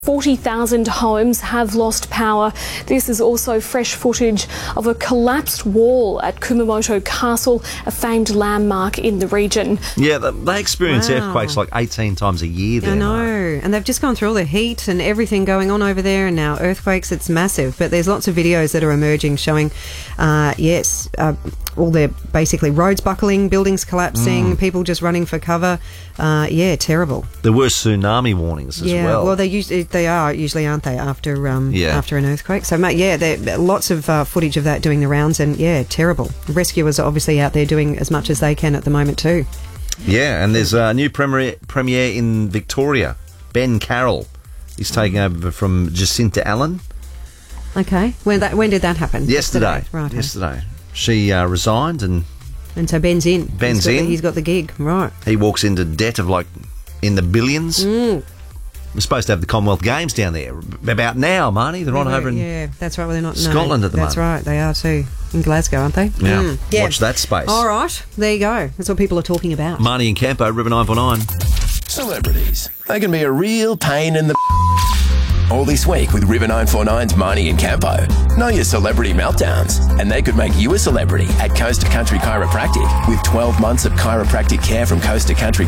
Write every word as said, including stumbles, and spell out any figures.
forty thousand homes have lost power. This is also fresh footage of a collapsed wall at Kumamoto Castle, a famed landmark in the region. Yeah, they experience Wow. earthquakes like eighteen times a year there. I know, mate. and they've just gone through all the heat and everything going on over there, and now earthquakes, it's massive. But there's lots of videos that are emerging showing, uh, yes, uh, all the basically roads buckling, buildings collapsing, Mm. people just running for cover. Uh, yeah, terrible. There were tsunami warnings as yeah, well. well, they usually they are usually, aren't they, after um, Yeah. after an earthquake? So, mate, yeah, there lots of uh, footage of that doing the rounds, and yeah, terrible. Rescuers are obviously out there doing as much as they can at the moment too. Yeah, and there's a new premier, premier in Victoria, Ben Carroll. He's taking over from Jacinta Allen. Okay, when that when did that happen? Yesterday. Right. Yesterday. She uh, resigned and And so Ben's in. Ben's he's got in. The, he's got the gig, right? he walks into debt of like in the billions. Mm. We're supposed to have the Commonwealth Games down there about now, Marnie. They're on Yeah, over in yeah, that's right. Well, they're not no, Scotland at the That's moment. right, they are too in Glasgow, aren't they? Yeah, Mm, yeah. watch that space. All right, there you go. That's what people are talking about. Marnie and Campo, River nine four nine. Celebrities. They can be a real pain in the all this week with River nine four nine's Marnie and Campo. Know your celebrity meltdowns, and they could make you a celebrity at Coast to Country Chiropractic with twelve months of chiropractic care from Coast to Country